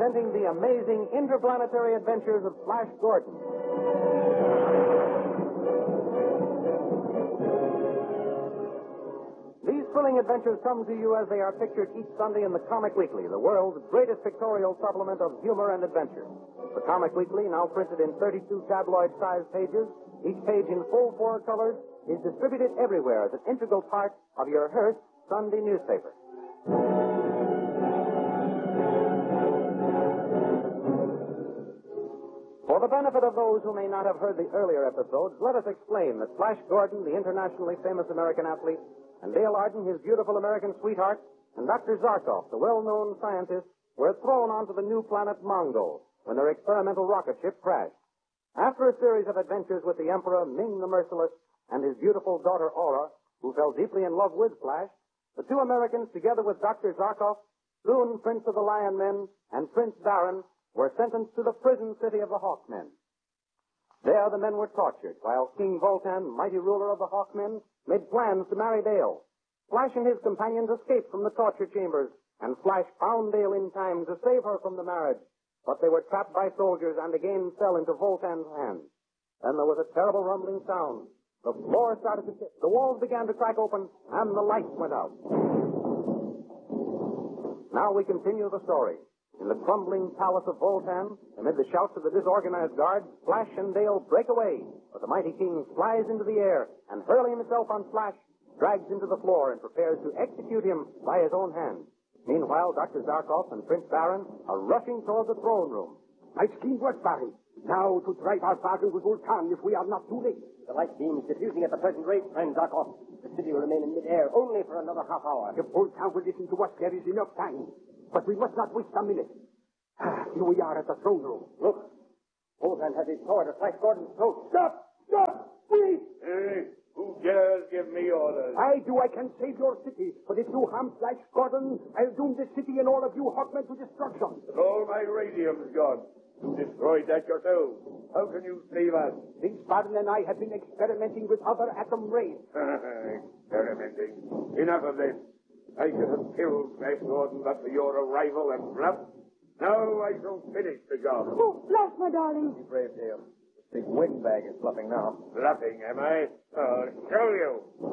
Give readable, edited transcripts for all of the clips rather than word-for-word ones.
presenting the amazing interplanetary adventures of Flash Gordon. These thrilling adventures come to you as they are pictured each Sunday in the Comic Weekly, the world's greatest pictorial supplement of humor and adventure. The Comic Weekly, now printed in 32 tabloid-sized pages, each page in full 4 colors, is distributed everywhere as an integral part of your Hearst Sunday newspaper. For the benefit of those who may not have heard the earlier episodes, let us explain that Flash Gordon, the internationally famous American athlete, and Dale Arden, his beautiful American sweetheart, and Dr. Zarkov, the well-known scientist, were thrown onto the new planet Mongo when their experimental rocket ship crashed. After a series of adventures with the Emperor Ming the Merciless and his beautiful daughter Aura, who fell deeply in love with Flash, the two Americans, together with Dr. Zarkov, soon Prince of the Lion Men, and Prince Baron, were sentenced to the prison city of the Hawkmen. There the men were tortured, while King Voltan, mighty ruler of the Hawkmen, made plans to marry Dale. Flash and his companions escaped from the torture chambers, and Flash found Dale in time to save her from the marriage. But they were trapped by soldiers and again fell into Voltan's hands. Then there was a terrible rumbling sound. The floor started to shift, the walls began to crack open, and the lights went out. Now we continue the story. In the crumbling palace of Voltan, amid the shouts of the disorganized guards, Flash and Dale break away, but the mighty king flies into the air and, hurling himself on Flash, drags him to the floor and prepares to execute him by his own hand. Meanwhile, Dr. Zarkov and Prince Baron are rushing toward the throne room. My scheme works, Barry. Now to drive our bargain with Voltan if we are not too late. The light beams diffusing at the present rate, friend Zarkov. The city will remain in midair only for another half hour. If Voltan will listen to us, there is enough time. But we must not waste a minute. Here we are at the throne room. Look. Voltan has his sword at Flash Gordon's throat. Stop! Stop! Please! Hey, who dares give me orders? I can save your city. But if you harm Flash Gordon, I'll doom this city and all of you Hawkmen to destruction. But all my radium's gone. You destroyed that yourself. How can you save us? Prince Baron and I have been experimenting with other atom rays. Experimenting. Enough of this. I should have killed Flash Gordon but for your arrival and bluff. Now I shall finish the job. Oh, Flash, my darling. Be brave, Dale. This big windbag is bluffing now. Bluffing, am I? I'll show you.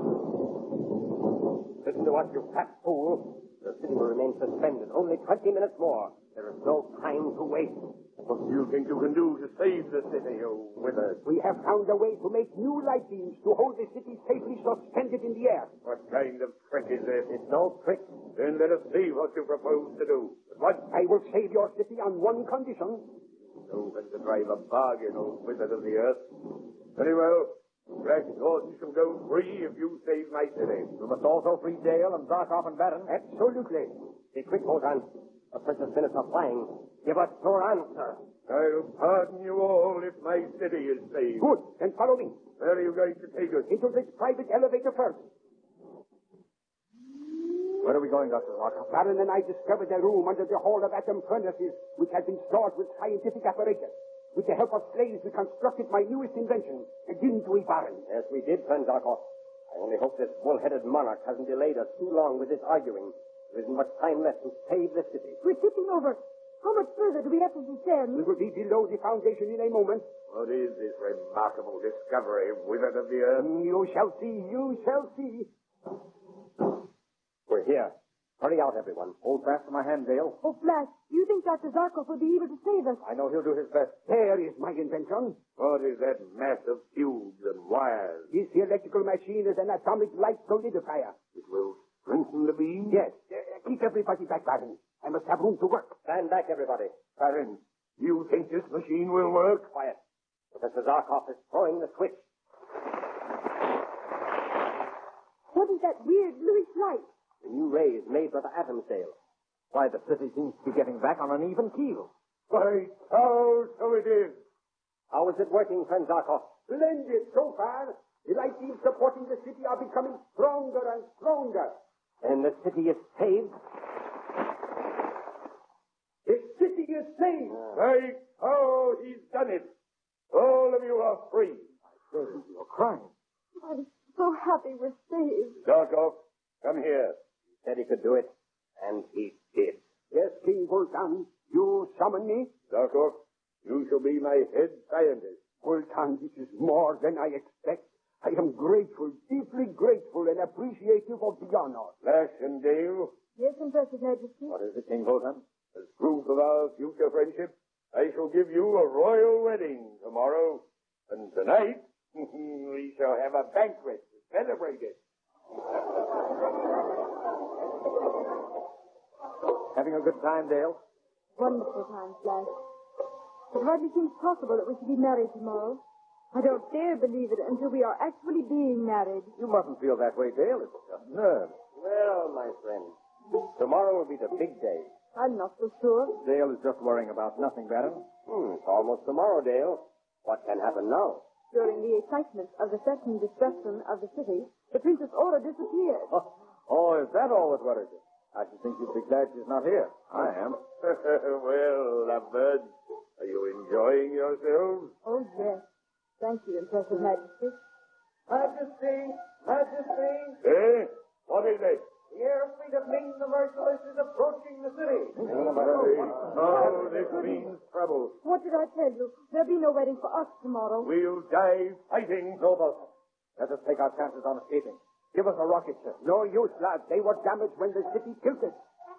Listen to us, you fat fool. The city will remain suspended. Only 20 minutes more. There is no time to waste. What do you think you can do to save the city, you wizard? We have found a way to make new light beams to hold the city safely suspended in the air. What kind of trick is this? It's no trick. Then let us see what you propose to do. What? I will save your city on one condition. You can drive a bargain, old wizard of the earth. Very well. Flash Gordon shall go free if you save my city. You must also free Dale and Zarkov and Baron. Absolutely. Be quick, Voltan. The Princess Finis are flying. Give us your answer. I'll pardon you all if my city is saved. Good. Then follow me. Where are you going to take us? Into this private elevator first. Where are we going, Dr. Zarkov? Baron and I discovered a room under the Hall of Atom Furnaces which had been stored with scientific apparatus. With the help of slaves, we constructed my newest invention. Didn't we, Baron? Yes, we did, friend Zarkov. I only hope this bull-headed monarch hasn't delayed us too long with this arguing. There isn't much time left to save the city. We're tipping over. How much further do we have to descend? We will be below the foundation in a moment. What is this remarkable discovery, wizard of the earth? You shall see. You shall see. We're here. Hurry out, everyone. Hold fast to my hand, Dale. Oh, Flash, do you think Dr. Zarkov will be able to save us? I know he'll do his best. There is my invention. What is that mass of tubes and wires? This electrical machine is an atomic light solidifier. It will strengthen the beam? Yes. Keep everybody back, Baron. I must have room to work. Stand back, everybody. Baron, you think this machine will work? Quiet. Professor Zarkov is throwing the switch. What is that weird bluish light? The new rays made by the atom sail. Why, the city seems to be getting back on an even keel. By how so it is. How is it working, friend Zarkov? Splendid so far. The light beams supporting the city are becoming stronger and stronger. And the city is saved? The city is saved. By how he's done it. All of you are free. You're crying. I'm so happy we're saved. Zarkov, come here. He said he could do it, and he did. Yes, King Voltan. You summon me? Zarkov, you shall be my head scientist. Fulton, this is more than I expect. I am grateful, deeply grateful and appreciative of the honor. Flash and Dale, Yes, Impressive Majesty. What is it, King Bolton? as proof of our future friendship, I shall give you a royal wedding tomorrow. And tonight, we shall have a banquet to celebrate it. Having a good time, Dale? Wonderful time, Flash. It hardly seems possible that we should be married tomorrow. I don't dare believe it until we are actually being married. You mustn't feel that way, Dale. It's just nerves. Well, my friend, tomorrow will be the big day. I'm not so sure. Dale is just worrying about nothing, Baron. It's almost tomorrow, Dale. What can happen now? During the excitement of the threatened destruction of the city, the Princess Aura disappeared. Oh, is that all that worries you? I should think you'd be glad she's not here. I am. Well, lovebirds, are you enjoying yourselves? Oh, yes. Thank you, Impressive Majesty. Majesty! Majesty! Eh? What is it? The air fleet of Ming the Merciless is approaching the city. Oh, this means trouble. What did I tell you? There'll be no wedding for us tomorrow. We'll die fighting. No, Bolton. Let us take our chances on escaping. Give us a rocket ship. No use, lad. They were damaged when the city tilted.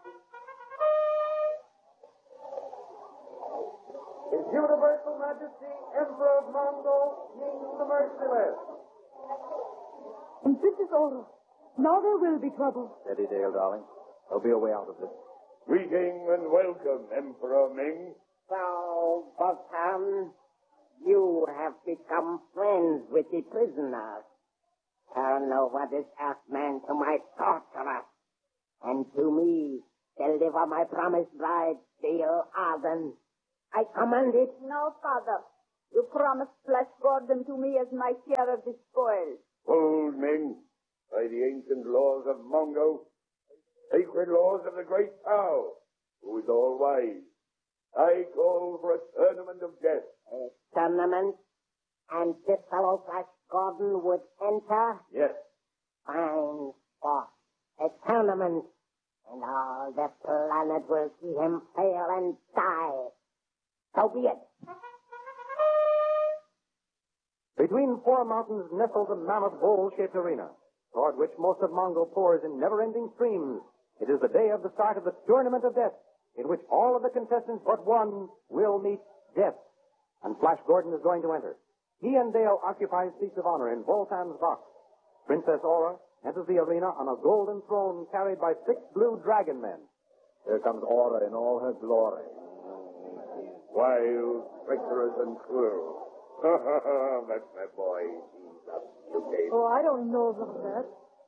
His Universal Majesty, Emperor of Mongol, Ming the Merciless. And Princess Aura. Now there will be trouble. Steady, Dale, darling. There'll be a way out of this. Greeting and welcome, Emperor Ming. So, Bolton, you have become friends with the prisoners. Turn over this Earthman to my torturer, and to me deliver my promised bride, Dale Arden. I command it. No, Father. You promised Flash Gordon to me as my share of the spoil. Old Ming, by the ancient laws of Mongo, sacred laws of the great Tao, who is all wise, I call for a tournament of death. A tournament? And this fellow Flash Gordon would enter? Yes. Fine sport. A tournament. And all the planet will see him fail and die. So be it. Between four mountains nestled a mammoth bowl-shaped arena, toward which most of Mongol pours in never-ending streams. It is the day of the start of the Tournament of Death, in which all of the contestants but one will meet death. And Flash Gordon is going to enter. He and Dale occupy seats of honor in Boltan's box. Princess Aura enters the arena on a golden throne carried by 6 blue dragon men. Here comes Aura in all her glory. Wild, treacherous, and cruel. That's my boy. He's up to date. Oh, I don't know about that.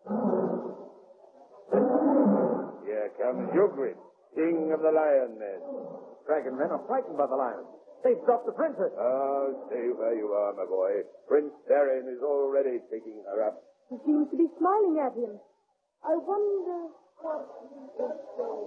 Here comes Ugrin, king of the lion men. Dragon men are frightened by the lions. They've dropped the princess. Oh, stay where you are, my boy. Prince Darren is already picking her up. He seems to be smiling at him. I wonder what he is saying.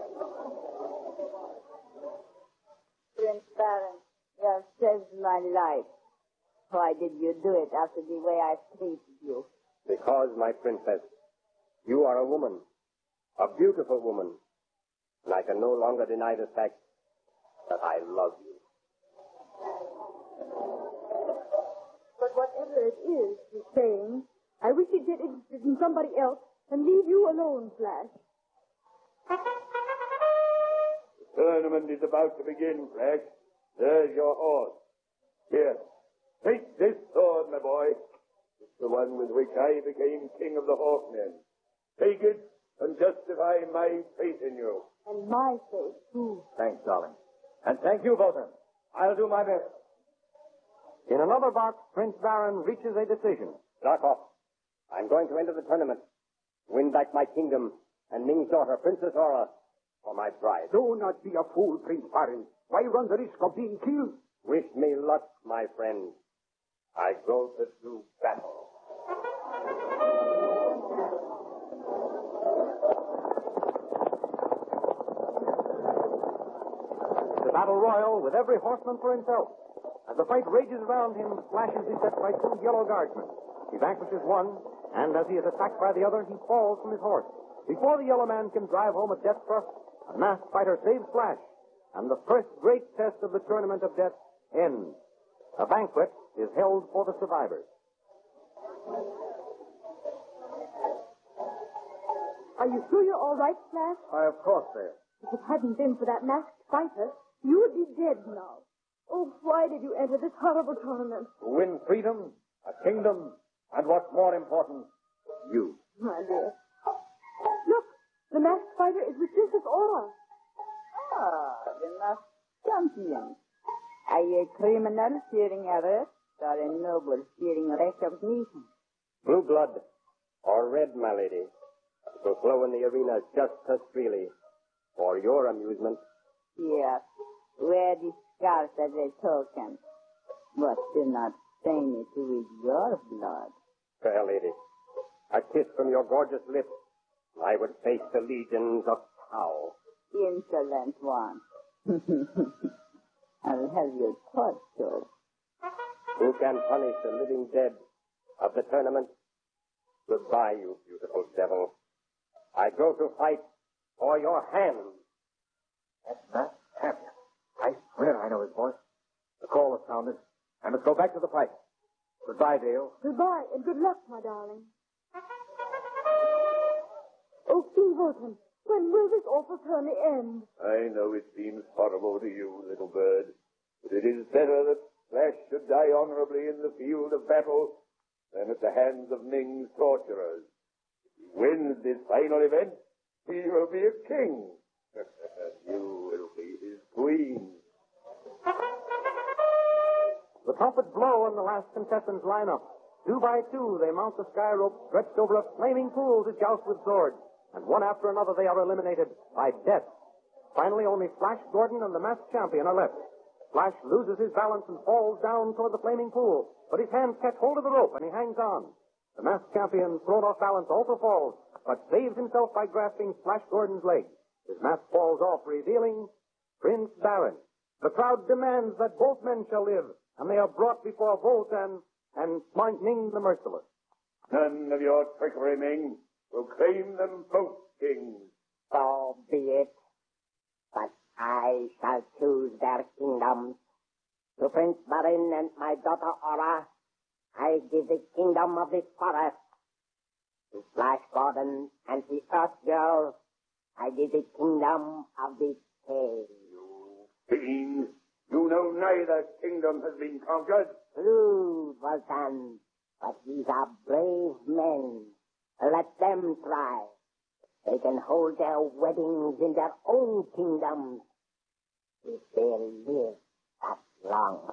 Prince Baron, you have saved my life. Why did you do it after the way I treated you? Because, my princess, you are a woman, a beautiful woman, and I can no longer deny the fact that I love you. But whatever it is he's saying, I wish he'd get interested in somebody else and leave you alone, Flash. The tournament is about to begin, Flash. There's your horse. Here, take this sword, my boy. It's the one with which I became king of the Hawkmen. Take it and justify my faith in you. And my faith, too. Thanks, darling. And thank you, Bolton. I'll do my best. In another box, Prince Baron reaches a decision. Zarkov, I'm going to enter the tournament, win back my kingdom, and Ming's daughter, Princess Aura, for my bride. Do not be a fool, Prince Baron. Why run the risk of being killed? Wish me luck, my friend. I go to do battle. The battle royal with every horseman for himself. As the fight rages around him, Flash is beset by 2 yellow guardsmen. He vanquishes one, and as he is attacked by the other, he falls from his horse. Before the yellow man can drive home a death thrust, a masked fighter saves Flash, and the first great test of the Tournament of Death ends. A banquet is held for the survivors. Are you sure you're all right, Flash? Why, of course, sir. If it hadn't been for that masked fighter, you would be dead now. Oh, why did you enter this horrible tournament? To win freedom, a kingdom, and what's more important, you. My dear. Look, the masked fighter is with Princess Aura. Ah, the masked champion. Are you a criminal fearing arrest or a noble fearing recognition? Blue blood, or red, my lady. It will flow in the arena just as freely. For your amusement. Yes, wear the scars as a token, but do not stain it with your blood. Fair lady, a kiss from your gorgeous lips, I would face the legions of Tau. Insolent one. I'll have you tortured. Who can punish the living dead of the tournament? Goodbye, you beautiful devil. I go to fight for your hand. That's not champion. I swear I know his voice. The call is sounded, and let's go back to the fight. Goodbye, Dale. Goodbye, and good luck, my darling. Oh, King Vulcan, when will this awful tourney end? I know it seems horrible to you, little bird, but it is better that Flash should die honorably in the field of battle than at the hands of Ming's torturers. If he wins this final event, he will be a king. And you will be his queen. The trumpets blow and the last contestants line up. 2 by 2, they mount the sky rope stretched over a flaming pool to joust with swords. And one after another, they are eliminated by death. Finally, only Flash Gordon and the masked champion are left. Flash loses his balance and falls down toward the flaming pool, but his hands catch hold of the rope and he hangs on. The masked champion, thrown off balance, also falls, but saves himself by grasping Flash Gordon's leg. His mask falls off, revealing Prince Barin. The crowd demands that both men shall live, and they are brought before Voltan and Ming the Merciless. None of your trickery, Ming. Proclaim them both kings. So be it. But I shall choose their kingdoms. To Prince Barin and my daughter Aura, I give the kingdom of the forest. To Flash Gordon and the Earth Girl, I give the kingdom of the cave. You fiend! You know neither kingdom has been conquered. True, Voltan, but these are brave men. Let them try. They can hold their weddings in their own kingdoms if they live that long.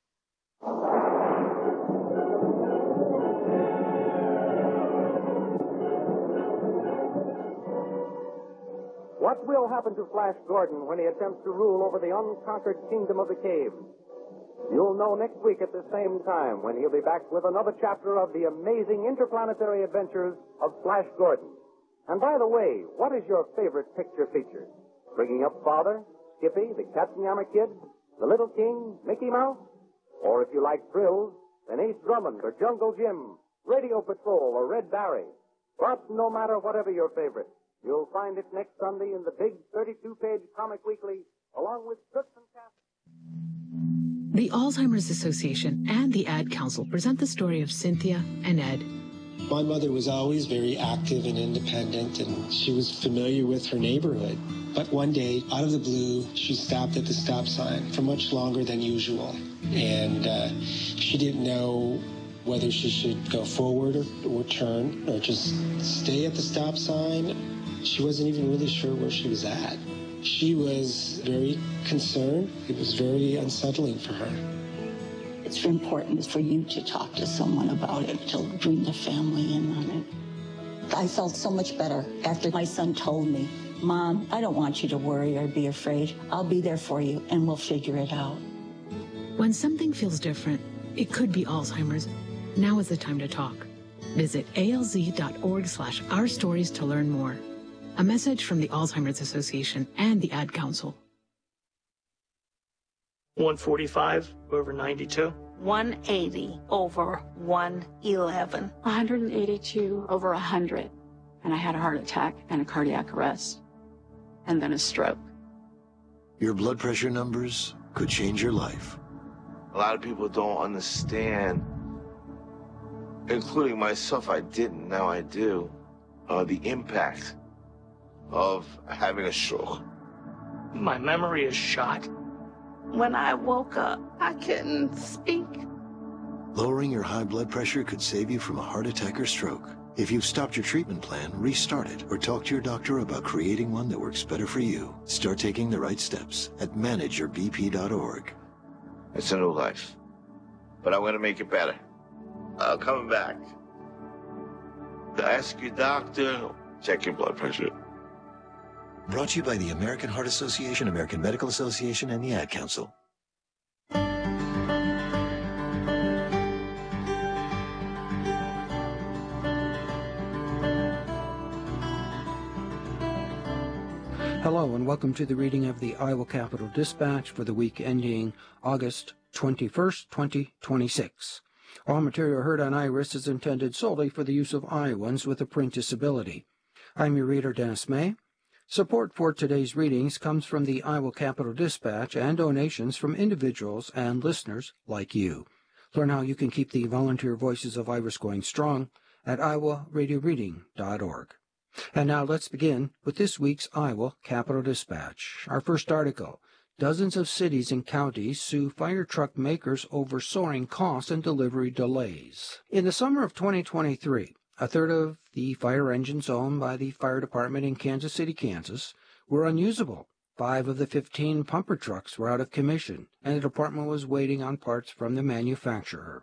What will happen to Flash Gordon when he attempts to rule over the unconquered kingdom of the cave? You'll know next week at the same time when he'll be back with another chapter of the amazing interplanetary adventures of Flash Gordon. And by the way, what is your favorite picture feature? Bringing Up Father, Skippy, the Katzenjammer Kid, The Little King, Mickey Mouse? Or if you like thrills, then Ace Drummond or Jungle Jim, Radio Patrol or Red Barry. But no matter whatever your favorite, you'll find it next Sunday in the big 32-page comic weekly, along with Toots and Cass. The Alzheimer's Association and the Ad Council present the story of Cynthia and Ed. My mother was always very active and independent, and she was familiar with her neighborhood. But one day, out of the blue, she stopped at the stop sign for much longer than usual. And she didn't know whether she should go forward or turn or just stay at the stop sign. She wasn't even really sure where she was at. She was very concerned. It was very unsettling for her. It's important for you to talk to someone about it, to bring the family in on it. I felt so much better after my son told me, Mom, I don't want you to worry or be afraid. I'll be there for you, and we'll figure it out. When something feels different, it could be Alzheimer's. Now is the time to talk. Visit alz.org/our stories to learn more. A message from the Alzheimer's Association and the Ad Council. 145 over 92. 180 over 111. 182 over 100. And I had a heart attack and a cardiac arrest. And then a stroke. Your blood pressure numbers could change your life. A lot of people don't understand, including myself. I didn't, now I do, the impact of having a stroke. My memory is shot. When I woke up, I couldn't speak. Lowering your high blood pressure could save you from a heart attack or stroke. If you've stopped your treatment plan, restart it or talk to your doctor about creating one that works better for you. Start taking the right steps at manageyourbp.org. It's a new life, but I want to make it better. Coming back. Ask your doctor, check your blood pressure. Brought to you by the American Heart Association, American Medical Association, and the Ad Council. Hello and welcome to the reading of the Iowa Capital Dispatch for the week ending August 21st, 2026. All material heard on IRIS is intended solely for the use of Iowans with a print disability. I'm your reader, Dennis May. Support for today's readings comes from the Iowa Capital Dispatch and donations from individuals and listeners like you. Learn how you can keep the volunteer voices of IRIS going strong at iowaradioreading.org. And now let's begin with this week's Iowa Capital Dispatch. Our first article, dozens of cities and counties sue fire truck makers over soaring costs and delivery delays. In the summer of 2023, a third of the fire engines owned by the fire department in Kansas City, Kansas, were unusable. 5 of the 15 pumper trucks were out of commission, and the department was waiting on parts from the manufacturer.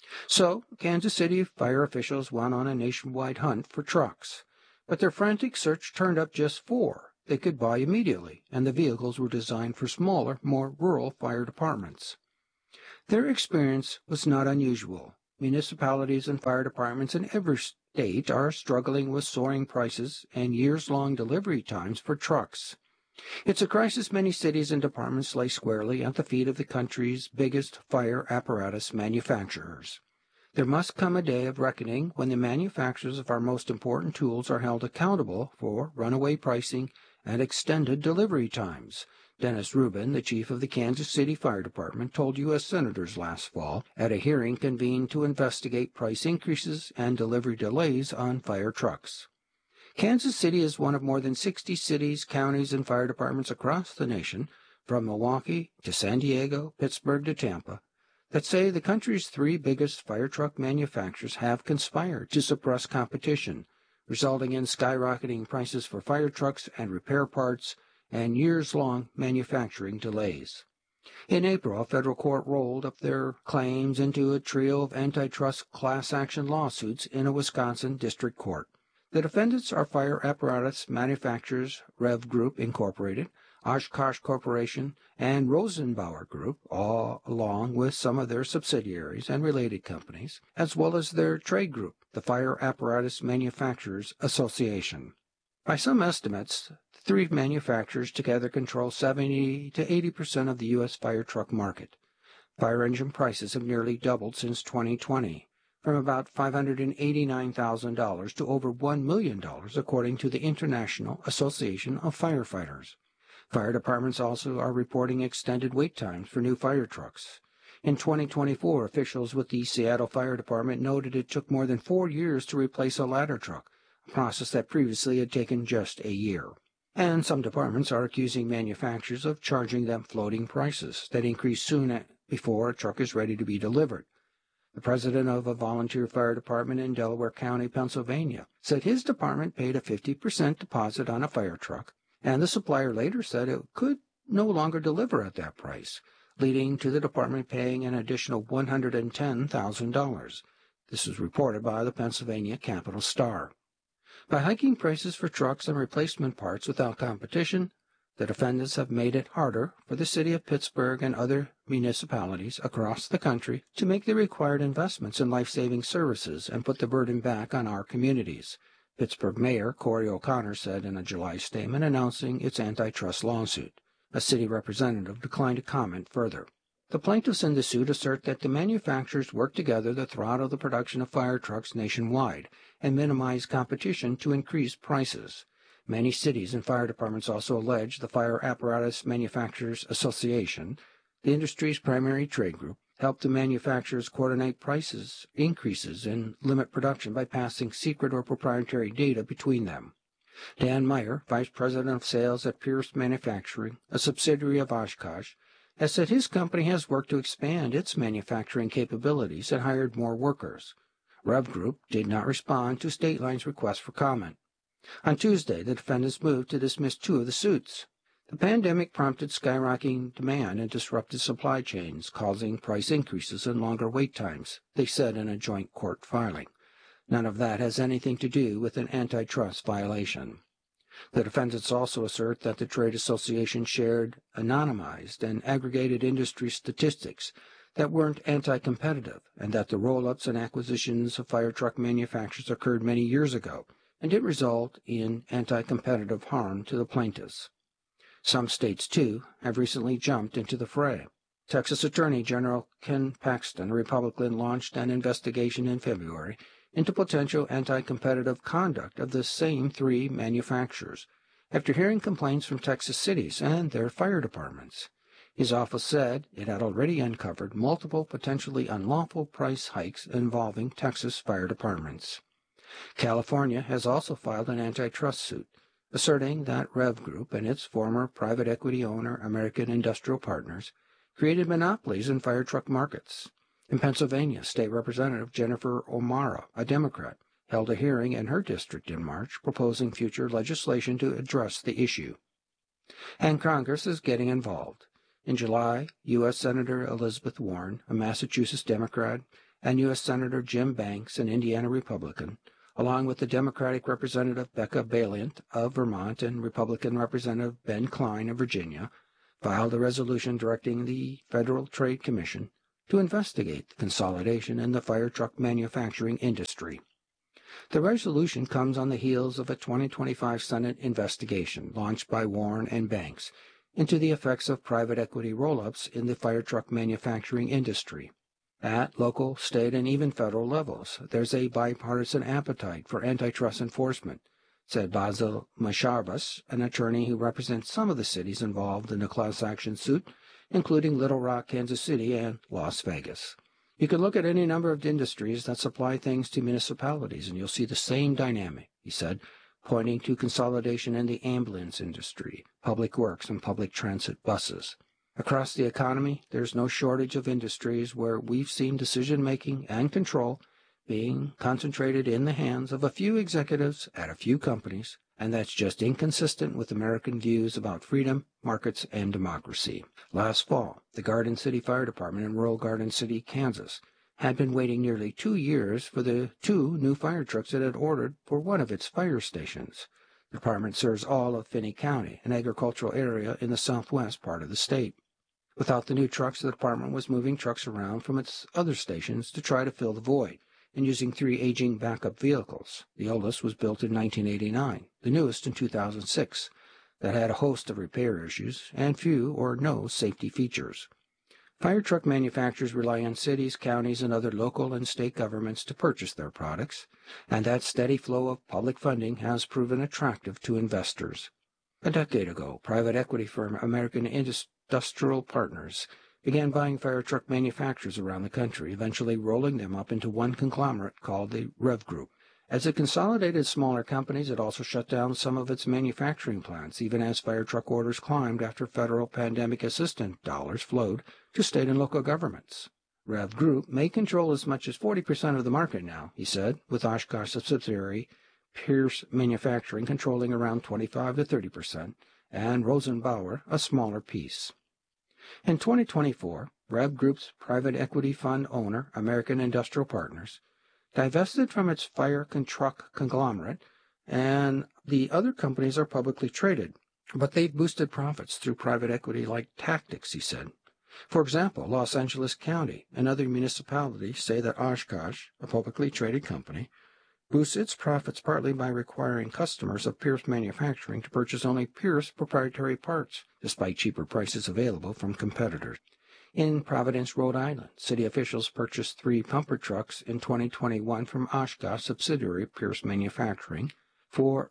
So, Kansas City fire officials went on a nationwide hunt for trucks. But their frantic search turned up just 4 they could buy immediately, and the vehicles were designed for smaller, more rural fire departments. Their experience was not unusual. Municipalities and fire departments in every state are struggling with soaring prices and years-long delivery times for trucks. It's a crisis many cities and departments lay squarely at the feet of the country's biggest fire apparatus manufacturers. There must come a day of reckoning when the manufacturers of our most important tools are held accountable for runaway pricing and extended delivery times. Dennis Rubin, the chief of the Kansas City Fire Department, told U.S. senators last fall at a hearing convened to investigate price increases and delivery delays on fire trucks. Kansas City is one of more than 60 cities, counties, and fire departments across the nation, from Milwaukee to San Diego, Pittsburgh to Tampa, that say the country's 3 biggest fire truck manufacturers have conspired to suppress competition, resulting in skyrocketing prices for fire trucks and repair parts and years-long manufacturing delays. In April, a federal court rolled up their claims into a trio of antitrust class action lawsuits in a Wisconsin district court. The defendants are fire apparatus manufacturers Rev Group Incorporated, Oshkosh Corporation, and Rosenbauer Group, all along with some of their subsidiaries and related companies, as well as their trade group, the Fire Apparatus Manufacturers Association. By some estimates, the 3 manufacturers together control 70 to 80% of the U.S. fire truck market. Fire engine prices have nearly doubled since 2020, from about $589,000 to over $1 million, according to the International Association of Firefighters. Fire departments also are reporting extended wait times for new fire trucks. In 2024, officials with the Seattle Fire Department noted it took more than 4 years to replace a ladder truck, a process that previously had taken just a year. And some departments are accusing manufacturers of charging them floating prices that increase soon before a truck is ready to be delivered. The president of a volunteer fire department in Delaware County, Pennsylvania, said his department paid a 50% deposit on a fire truck, and the supplier later said it could no longer deliver at that price, leading to the department paying an additional $110,000. This was reported by the Pennsylvania Capital Star. By hiking prices for trucks and replacement parts without competition, the defendants have made it harder for the city of Pittsburgh and other municipalities across the country to make the required investments in life-saving services and put the burden back on our communities, Pittsburgh Mayor Corey O'Connor said in a July statement announcing its antitrust lawsuit. A city representative declined to comment further. The plaintiffs in the suit assert that the manufacturers work together to throttle the production of fire trucks nationwide and minimize competition to increase prices. Many cities and fire departments also allege the Fire Apparatus Manufacturers Association, the industry's primary trade group, helped the manufacturers coordinate prices increases and limit production by passing secret or proprietary data between them. Dan Meyer, vice president of sales at Pierce Manufacturing, a subsidiary of Oshkosh, has said his company has worked to expand its manufacturing capabilities and hired more workers. Rev Group did not respond to State Line's request for comment. On Tuesday, the defendants moved to dismiss 2 of the suits. The pandemic prompted skyrocketing demand and disrupted supply chains, causing price increases and longer wait times, they said in a joint court filing. None of that has anything to do with an antitrust violation. The defendants also assert that the trade association shared anonymized and aggregated industry statistics that weren't anti-competitive, and that the roll-ups and acquisitions of fire truck manufacturers occurred many years ago and didn't result in anti-competitive harm to the plaintiffs. Some states, too, have recently jumped into the fray. Texas Attorney General Ken Paxton, a Republican, launched an investigation in February into potential anti-competitive conduct of the same 3 manufacturers, after hearing complaints from Texas cities and their fire departments. His office said it had already uncovered multiple potentially unlawful price hikes involving Texas fire departments. California has also filed an antitrust suit, asserting that Rev Group and its former private equity owner, American Industrial Partners, created monopolies in fire truck markets. In Pennsylvania, State Representative Jennifer O'Mara, a Democrat, held a hearing in her district in March proposing future legislation to address the issue. And Congress is getting involved. In July, U.S. Senator Elizabeth Warren, a Massachusetts Democrat, and U.S. Senator Jim Banks, an Indiana Republican, along with the Democratic Representative Becca Balint of Vermont and Republican Representative Ben Klein of Virginia, filed a resolution directing the Federal Trade Commission to investigate the consolidation in the fire truck manufacturing industry. The resolution comes on the heels of a 2025 Senate investigation launched by Warren and Banks into the effects of private equity roll-ups in the fire truck manufacturing industry. At local, state, and even federal levels, there's a bipartisan appetite for antitrust enforcement, said Basil Masharbas, an attorney who represents some of the cities involved in the class action suit, including Little Rock, Kansas City, and Las Vegas. You can look at any number of industries that supply things to municipalities, and you'll see the same dynamic, he said, pointing to consolidation in the ambulance industry, public works, and public transit buses. Across the economy, there's no shortage of industries where we've seen decision-making and control being concentrated in the hands of a few executives at a few companies, and that's just inconsistent with American views about freedom, markets, and democracy. Last fall, the Garden City Fire Department in rural Garden City, Kansas, had been waiting nearly 2 years for the 2 new fire trucks it had ordered for one of its fire stations. The department serves all of Finney County, an agricultural area in the southwest part of the state. Without the new trucks, the department was moving trucks around from its other stations to try to fill the void, and using 3 aging backup vehicles. The oldest was built in 1989, the newest in 2006, that had a host of repair issues and few or no safety features. Fire truck manufacturers rely on cities, counties, and other local and state governments to purchase their products, and that steady flow of public funding has proven attractive to investors. A decade ago, private equity firm American Industrial Partners began buying fire truck manufacturers around the country, eventually rolling them up into one conglomerate called the Rev Group. As it consolidated smaller companies, it also shut down some of its manufacturing plants, even as fire truck orders climbed after federal pandemic assistance dollars flowed to state and local governments. Rev Group may control as much as 40% of the market now, he said, with Oshkosh subsidiary Pierce Manufacturing controlling around 25 to 30%, and Rosenbauer a smaller piece. In 2024, Rev Group's private equity fund owner, American Industrial Partners, divested from its fire truck conglomerate, and the other companies are publicly traded, but they've boosted profits through private equity-like tactics, he said. For example, Los Angeles County and other municipalities say that Oshkosh, a publicly traded company, boosts its profits partly by requiring customers of Pierce Manufacturing to purchase only Pierce proprietary parts, despite cheaper prices available from competitors. In Providence, Rhode Island, city officials purchased 3 pumper trucks in 2021 from Oshkosh subsidiary Pierce Manufacturing for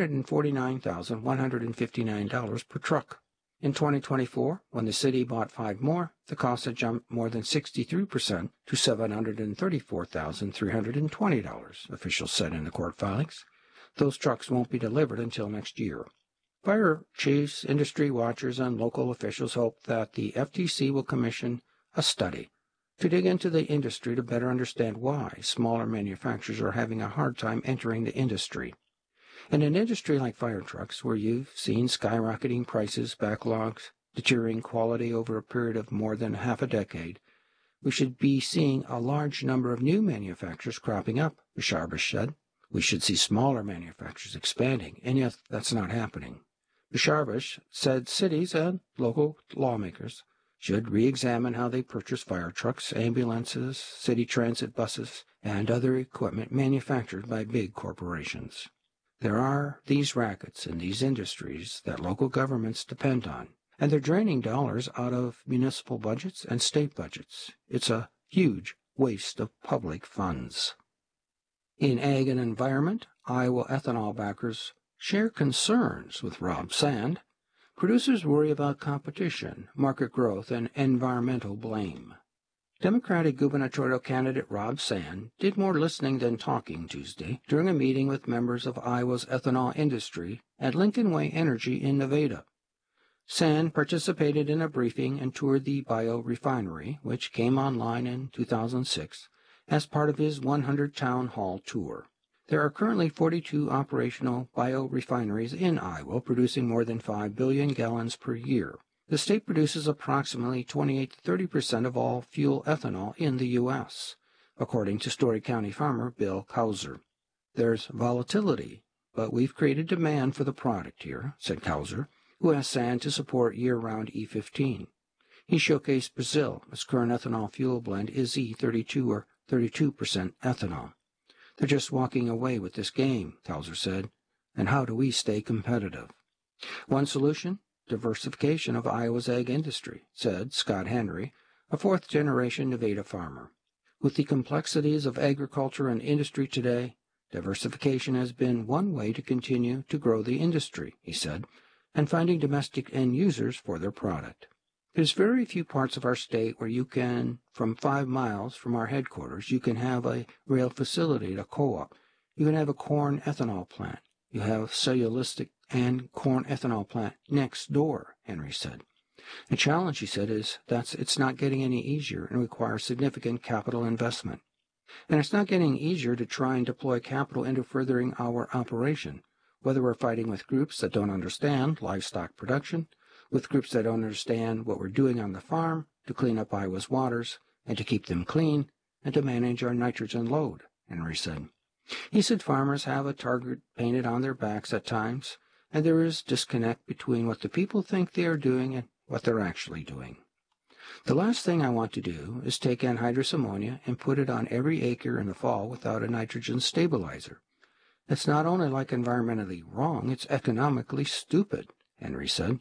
$449,159 per truck. In 2024, when the city bought 5 more, the cost had jumped more than 63% to $734,320, officials said in the court filings. Those trucks won't be delivered until next year. Fire chiefs, industry watchers, and local officials hope that the FTC will commission a study to dig into the industry to better understand why smaller manufacturers are having a hard time entering the industry. In an industry like fire trucks, where you've seen skyrocketing prices, backlogs, deteriorating quality over a period of more than half a decade, we should be seeing a large number of new manufacturers cropping up, Bisharbish said. We should see smaller manufacturers expanding, and yet that's not happening. Bisharbish said cities and local lawmakers should re-examine how they purchase fire trucks, ambulances, city transit buses, and other equipment manufactured by big corporations. There are these rackets in these industries that local governments depend on, and they're draining dollars out of municipal budgets and state budgets. It's a huge waste of public funds. In Ag and Environment, Iowa ethanol backers share concerns with Rob Sand. Producers worry about competition, market growth, and environmental blame. Democratic gubernatorial candidate Rob Sand did more listening than talking Tuesday during a meeting with members of Iowa's ethanol industry at Lincoln Way Energy in Nevada. Sand participated in a briefing and toured the biorefinery, which came online in 2006, as part of his 100 town hall tour. There are currently 42 operational biorefineries in Iowa, producing more than 5 billion gallons per year. The state produces approximately 28 to 30% of all fuel ethanol in the U.S., according to Story County farmer Bill Kauser. There's volatility, but we've created demand for the product here, said Kauser, who asked Sand to support year-round E15. He showcased Brazil, its current ethanol fuel blend is E32 or 32% ethanol. They're just walking away with this game, Kauser said, and how do we stay competitive? One solution? Diversification of Iowa's ag industry, said Scott Henry, a fourth-generation Nevada farmer. With the complexities of agriculture and industry today, diversification has been one way to continue to grow the industry, he said, and finding domestic end users for their product. There's very few parts of our state where you can, from 5 miles from our headquarters, you can have a rail facility, a co-op. You can have a corn ethanol plant. You have cellulosic and corn ethanol plant next door, Henry said. The challenge, he said, is that it's not getting any easier and requires significant capital investment. And it's not getting easier to try and deploy capital into furthering our operation, whether we're fighting with groups that don't understand livestock production, with groups that don't understand what we're doing on the farm to clean up Iowa's waters and to keep them clean and to manage our nitrogen load, Henry said. He said farmers have a target painted on their backs at times, and there is disconnect between what the people think they are doing and what they're actually doing. The last thing I want to do is take anhydrous ammonia and put it on every acre in the fall without a nitrogen stabilizer. It's not only like environmentally wrong, it's economically stupid, Henry said.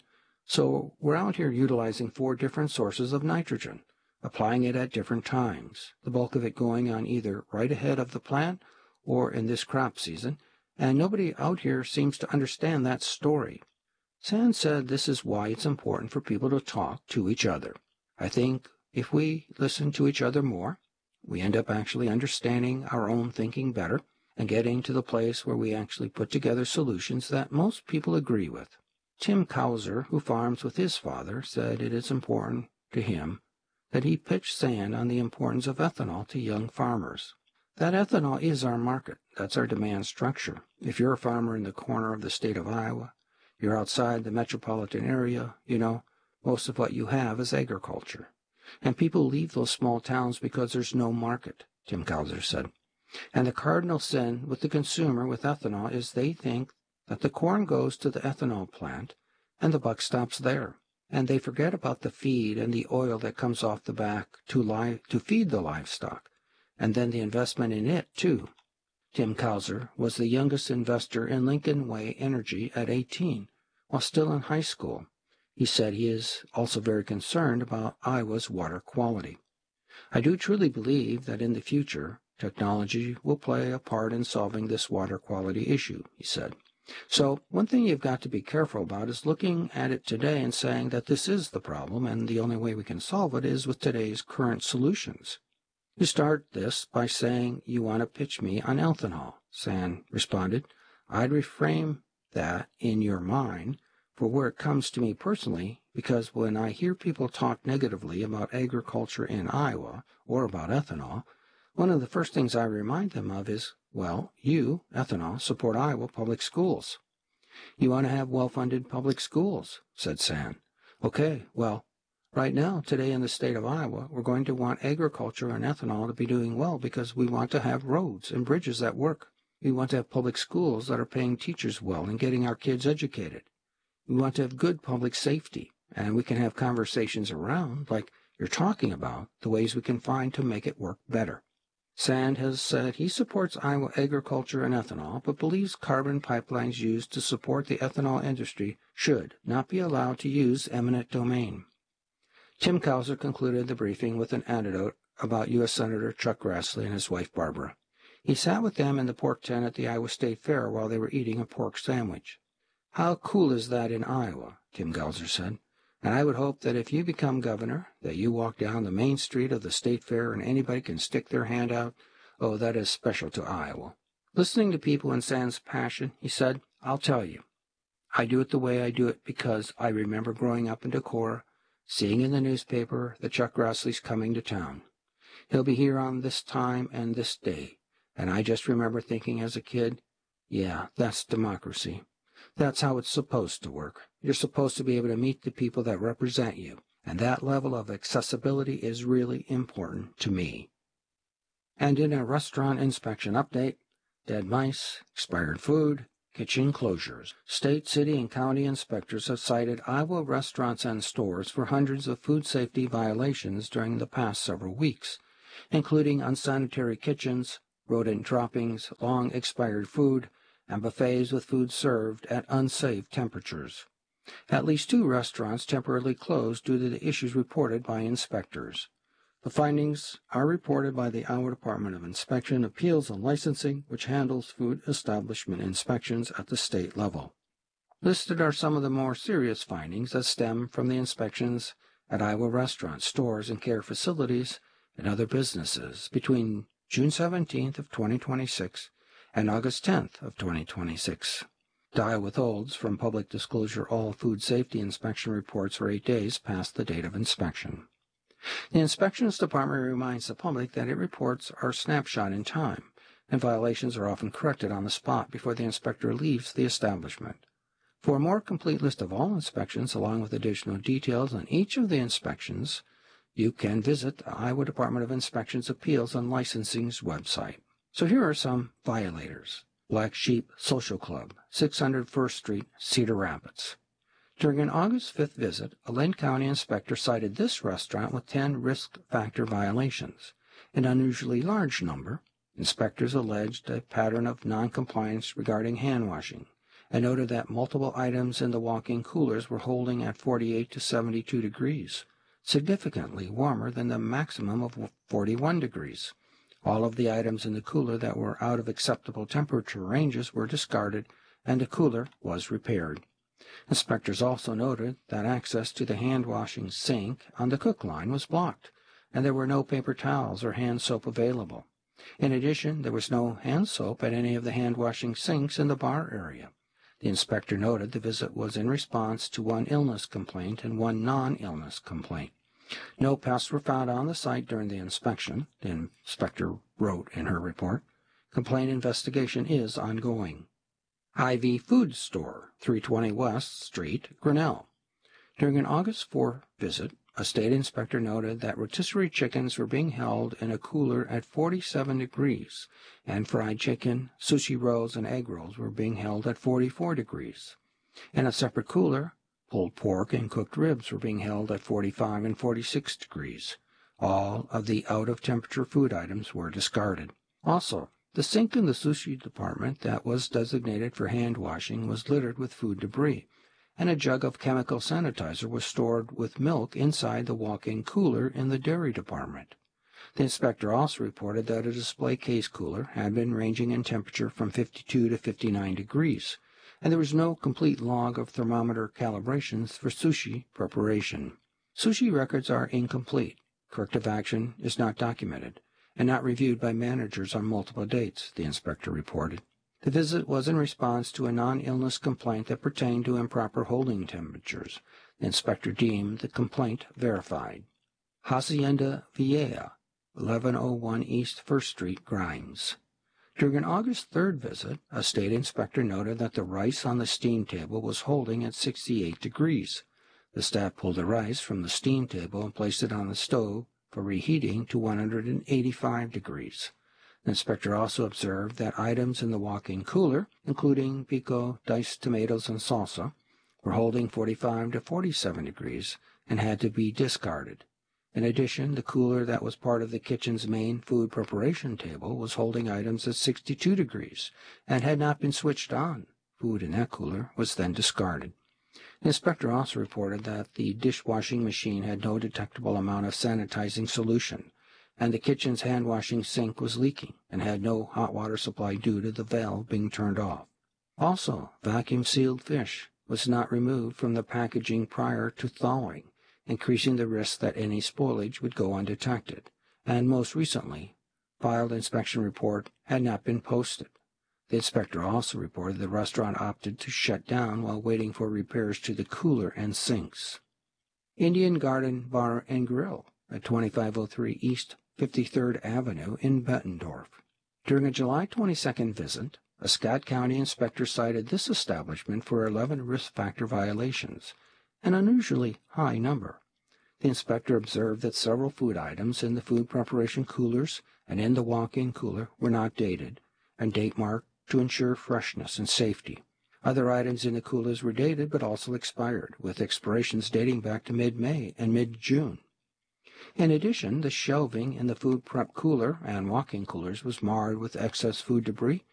So we're out here utilizing 4 different sources of nitrogen, applying it at different times, the bulk of it going on either right ahead of the plant or in this crop season, and nobody out here seems to understand that story. Sand said this is why it's important for people to talk to each other. I think if we listen to each other more, we end up actually understanding our own thinking better and getting to the place where we actually put together solutions that most people agree with. Tim Kauser, who farms with his father, said it is important to him that he pitched Sand on the importance of ethanol to young farmers. That ethanol is our market. That's our demand structure. If you're a farmer in the corner of the state of Iowa, you're outside the metropolitan area, most of what you have is agriculture. And people leave those small towns because there's no market, Tim Kauser said. And the cardinal sin with the consumer with ethanol is they think that the corn goes to the ethanol plant and the buck stops there. And they forget about the feed and the oil that comes off the back to feed the livestock, and then the investment in it, too. Tim Kauser was the youngest investor in Lincoln Way Energy at 18, while still in high school. He said he is also very concerned about Iowa's water quality. I do truly believe that in the future, technology will play a part in solving this water quality issue, he said. So one thing you've got to be careful about is looking at it today and saying that this is the problem, and the only way we can solve it is with today's current solutions. You start this by saying you want to pitch me on ethanol, Sand responded. I'd reframe that in your mind for where it comes to me personally, because when I hear people talk negatively about agriculture in Iowa or about ethanol, one of the first things I remind them of is, well, you, ethanol, support Iowa public schools. You want to have well-funded public schools, said Sand. Okay, well, right now, today in the state of Iowa, we're going to want agriculture and ethanol to be doing well because we want to have roads and bridges that work. We want to have public schools that are paying teachers well and getting our kids educated. We want to have good public safety, and we can have conversations around, like you're talking about, the ways we can find to make it work better. Sand has said he supports Iowa agriculture and ethanol, but believes carbon pipelines used to support the ethanol industry should not be allowed to use eminent domain. Tim Cowser concluded the briefing with an anecdote about U.S. Senator Chuck Grassley and his wife Barbara. He sat with them in the pork tent at the Iowa State Fair while they were eating a pork sandwich. How cool is that in Iowa, Tim Cowser said. And I would hope that if you become governor, that you walk down the main street of the State Fair and anybody can stick their hand out. Oh, that is special to Iowa. Listening to people in Sand's passion, he said, I'll tell you. I do it the way I do it because I remember growing up in Decorah, seeing in the newspaper that Chuck Grassley's coming to town. He'll be here on this time and this day. And I just remember thinking as a kid, yeah, that's democracy. That's how it's supposed to work. You're supposed to be able to meet the people that represent you, and that level of accessibility is really important to me. And in a restaurant inspection update, dead mice, expired food, kitchen closures. State, city, and county inspectors have cited Iowa restaurants and stores for hundreds of food safety violations during the past several weeks, including unsanitary kitchens, rodent droppings, long expired food, and buffets with food served at unsafe temperatures. At least 2 restaurants temporarily closed due to the issues reported by inspectors. The findings are reported by the Iowa Department of Inspection, Appeals, and Licensing, which handles food establishment inspections at the state level. Listed are some of the more serious findings that stem from the inspections at Iowa restaurants, stores, and care facilities and other businesses between June 17th of 2026 and August 10th of 2026. DIA withholds from public disclosure all food safety inspection reports for 8 days past the date of inspection. The Inspections Department reminds the public that its reports are snapshot in time, and violations are often corrected on the spot before the inspector leaves the establishment. For a more complete list of all inspections, along with additional details on each of the inspections, you can visit the Iowa Department of Inspections, Appeals, and Licensing's website. So here are some violators. Black Sheep Social Club, 600 First Street, Cedar Rapids. During an August 5th visit, a Lane County inspector cited this restaurant with 10 risk factor violations, an unusually large number. Inspectors alleged a pattern of noncompliance regarding hand washing, and noted that multiple items in the walk-in coolers were holding at 48 to 72 degrees, significantly warmer than the maximum of 41 degrees. All of the items in the cooler that were out of acceptable temperature ranges were discarded, and the cooler was repaired. Inspectors also noted that access to the hand-washing sink on the cook line was blocked, and there were no paper towels or hand soap available. In addition, there was no hand soap at any of the hand-washing sinks in the bar area. The inspector noted the visit was in response to 1 illness complaint and 1 non-illness complaint. No pests were found on the site during the inspection, the inspector wrote in her report. Complaint investigation is ongoing. Hy-Vee Food Store, 320 West Street, Grinnell. During an August 4 visit, a state inspector noted that rotisserie chickens were being held in a cooler at 47 degrees, and fried chicken, sushi rolls, and egg rolls were being held at 44 degrees. In a separate cooler, pulled pork and cooked ribs were being held at 45 and 46 degrees. All of the out-of-temperature food items were discarded. Also, the sink in the sushi department that was designated for hand washing was littered with food debris, and a jug of chemical sanitizer was stored with milk inside the walk-in cooler in the dairy department. The inspector also reported that a display case cooler had been ranging in temperature from 52 to 59 degrees, and there was no complete log of thermometer calibrations for sushi preparation. Sushi records are incomplete. Corrective action is not documented and not reviewed by managers on multiple dates, the inspector reported. The visit was in response to a non-illness complaint that pertained to improper holding temperatures. The inspector deemed the complaint verified. Hacienda Vieja, 1101 East 1st Street, Grimes. During an August 3rd visit, a state inspector noted that the rice on the steam table was holding at 68 degrees. The staff pulled the rice from the steam table and placed it on the stove for reheating to 185 degrees. The inspector also observed that items in the walk-in cooler, including pico, diced tomatoes, and salsa, were holding 45 to 47 degrees and had to be discarded. In addition, the cooler that was part of the kitchen's main food preparation table was holding items at 62 degrees and had not been switched on. Food in that cooler was then discarded. The inspector also reported that the dishwashing machine had no detectable amount of sanitizing solution, and the kitchen's hand-washing sink was leaking and had no hot water supply due to the valve being turned off. Also, vacuum-sealed fish was not removed from the packaging prior to thawing, increasing the risk that any spoilage would go undetected, and most recently, filed inspection report had not been posted. The inspector also reported the restaurant opted to shut down while waiting for repairs to the cooler and sinks. Indian Garden Bar and Grill at 2503 East 53rd Avenue in Bettendorf. During a July 22nd visit, a Scott County inspector cited this establishment for 11 risk factor violations, an unusually high number. The inspector observed that several food items in the food preparation coolers and in the walk-in cooler were not dated and date marked to ensure freshness and safety. Other items in the coolers were dated but also expired, with expirations dating back to mid-May and mid-June. In addition, the shelving in the food prep cooler and walk-in coolers was marred with excess food debris